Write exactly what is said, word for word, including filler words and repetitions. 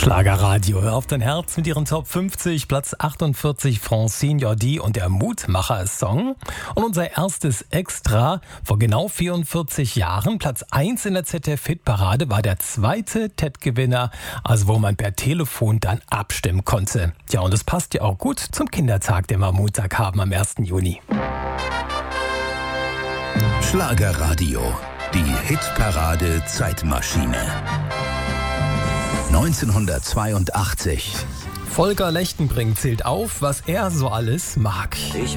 Schlagerradio, hör auf dein Herz mit ihren Top fünfzig, Platz achtundvierzig Francine Jordi und der Mutmacher-Song. Und unser erstes Extra vor genau vierundvierzig Jahren, Platz eins in der Z D F-Hitparade, war der zweite T E D-Gewinner, also wo man per Telefon dann abstimmen konnte. Ja, und es passt ja auch gut zum Kindertag, den wir am Montag haben, am ersten Juni. Schlagerradio, die Hitparade-Zeitmaschine. neunzehnhundertzweiundachtzig. Volker Lechtenbrink zählt auf, was er so alles mag. Ich